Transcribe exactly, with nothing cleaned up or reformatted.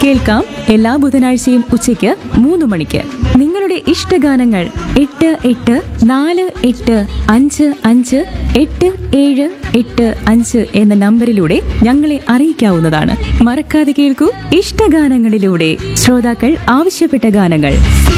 കേൾക്കാം എല്ലാ ബുധനാഴ്ചയും ഉച്ചയ്ക്ക് മൂന്ന് മണിക്ക്. നിങ്ങളുടെ ഇഷ്ടഗാനങ്ങൾ എട്ട് എട്ട് നാല് എട്ട് അഞ്ച് അഞ്ച് എട്ട് ഏഴ് എട്ട് അഞ്ച് എന്ന നമ്പറിലൂടെ ഞങ്ങളെ അറിയിക്കാവുന്നതാണ്. മറക്കാതെ കേൾക്കൂ ഇഷ്ടഗാനങ്ങളിലൂടെ ശ്രോതാക്കൾ ആവശ്യപ്പെട്ട ഗാനങ്ങൾ.